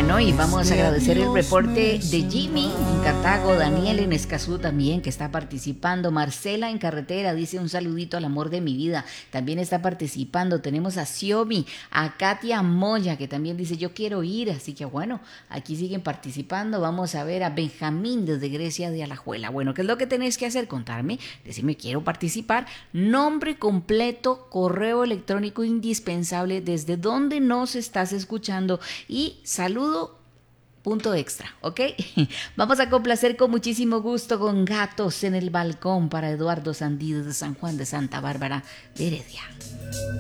Bueno, y vamos a agradecer el reporte de Jimmy en Cartago, Daniel en Escazú también, que está participando, Marcela en Carretera dice un saludito al amor de mi vida, también está participando, tenemos a Xiomi, a Katia Moya, que también dice yo quiero ir, así que bueno, aquí siguen participando. Vamos a ver a Benjamín desde Grecia de Alajuela. Bueno, ¿qué es lo que tenéis que hacer? Contarme, decirme quiero participar, nombre completo, correo electrónico indispensable, desde dónde nos estás escuchando y saludo punto extra, ¿ok? Vamos a complacer con muchísimo gusto con Gatos en el Balcón para Eduardo Sandí de San Juan de Santa Bárbara de Heredia.